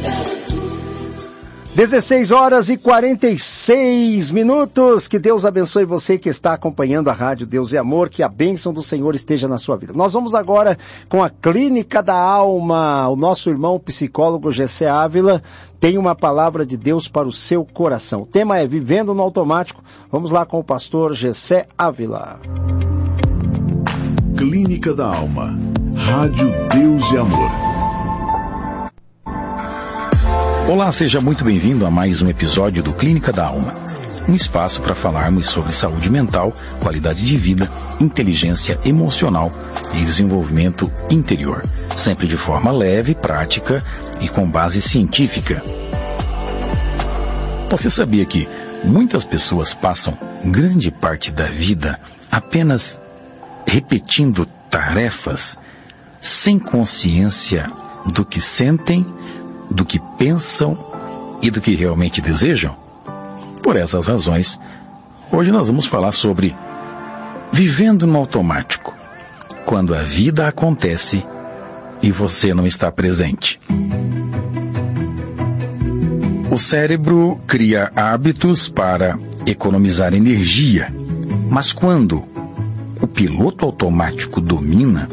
16h46. Que Deus abençoe você que está acompanhando a Rádio Deus e Amor, que a bênção do Senhor esteja na sua vida. Nós vamos agora com a Clínica da Alma. O nosso irmão psicólogo Gessé Ávila tem uma palavra de Deus para o seu coração. O tema é Vivendo no Automático. Vamos lá com o pastor Gessé Ávila. Clínica da Alma. Rádio Deus e Amor. Olá, seja muito bem-vindo a mais um episódio do Clínica da Alma. Um espaço para falarmos sobre saúde mental, qualidade de vida, inteligência emocional e desenvolvimento interior. Sempre de forma leve, prática e com base científica. Você sabia que muitas pessoas passam grande parte da vida apenas repetindo tarefas sem consciência do que sentem, do que pensam e do que realmente desejam? Por essas razões, hoje nós vamos falar sobre vivendo no automático, quando a vida acontece e você não está presente. O cérebro cria hábitos para economizar energia, mas quando o piloto automático domina,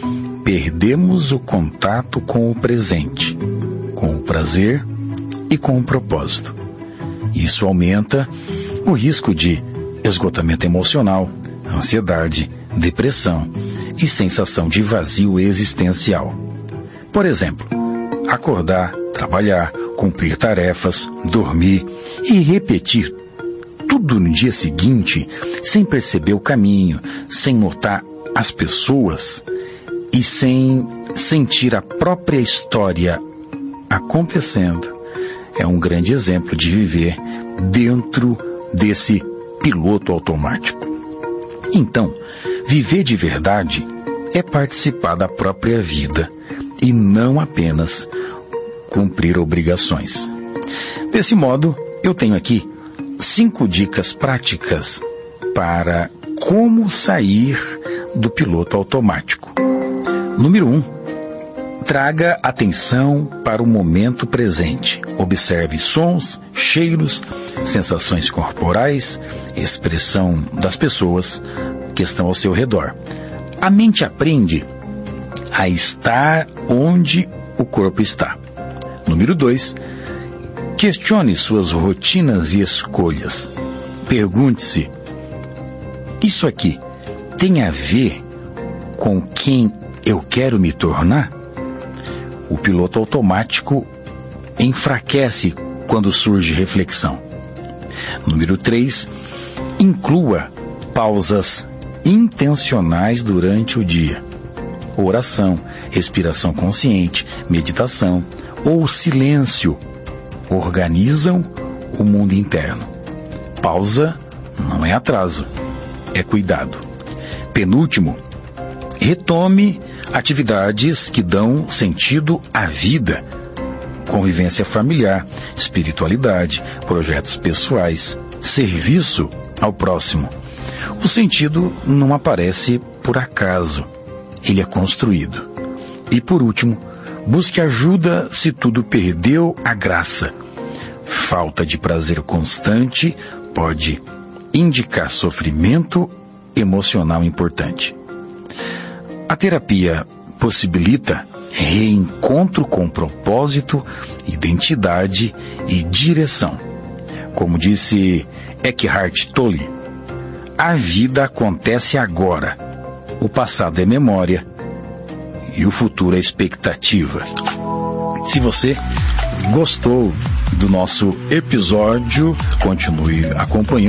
perdemos o contato com o presente, com o prazer e com o propósito. Isso aumenta o risco de esgotamento emocional, ansiedade, depressão e sensação de vazio existencial. Por exemplo, acordar, trabalhar, cumprir tarefas, dormir e repetir tudo no dia seguinte, sem perceber o caminho, sem notar as pessoas e sem sentir a própria história acontecendo, é um grande exemplo de viver dentro desse piloto automático. Então, viver de verdade é participar da própria vida e não apenas cumprir obrigações. Desse modo, eu tenho aqui 5 dicas práticas para como sair do piloto automático. Número 1. Traga atenção para o momento presente. Observe sons, cheiros, sensações corporais, expressão das pessoas que estão ao seu redor. A mente aprende a estar onde o corpo está. Número 2. Questione suas rotinas e escolhas. Pergunte-se: isso aqui tem a ver com quem eu quero me tornar? O piloto automático enfraquece quando surge reflexão. Número 3. Inclua pausas intencionais durante o dia. Oração, respiração consciente, meditação ou silêncio organizam o mundo interno. Pausa não é atraso, é cuidado. Penúltimo, retome atividades que dão sentido à vida. Convivência familiar, espiritualidade, projetos pessoais, serviço ao próximo. O sentido não aparece por acaso, ele é construído. E por último, busque ajuda se tudo perdeu a graça. Falta de prazer constante pode indicar sofrimento emocional importante. A terapia possibilita reencontro com propósito, identidade e direção. Como disse Eckhart Tolle, a vida acontece agora, o passado é memória e o futuro é expectativa. Se você gostou do nosso episódio, continue acompanhando.